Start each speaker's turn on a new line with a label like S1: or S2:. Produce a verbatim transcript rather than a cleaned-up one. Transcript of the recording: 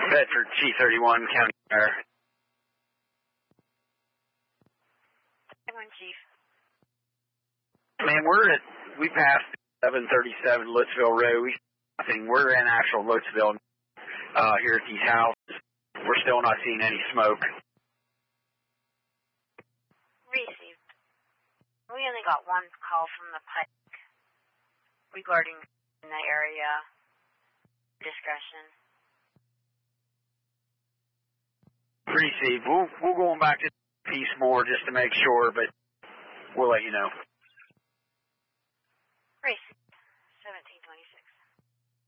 S1: Bedford, G thirty-one, County Fire.
S2: Chief.
S1: Man, we're at, we passed seven thirty-seven Lutzville Road. We, I think we're in actual Lutzville uh, here at these houses. We're still not seeing any smoke.
S2: Received. We only got one call from the Pike regarding the area discussion.
S1: Received. We'll, we'll go on back to piece more just to make sure, but we'll let you know.